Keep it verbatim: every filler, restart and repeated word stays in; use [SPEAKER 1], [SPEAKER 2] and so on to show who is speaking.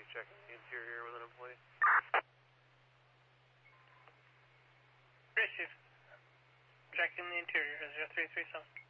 [SPEAKER 1] checking the interior with an employee.
[SPEAKER 2] Receive. Checking the interior, zero three three seven.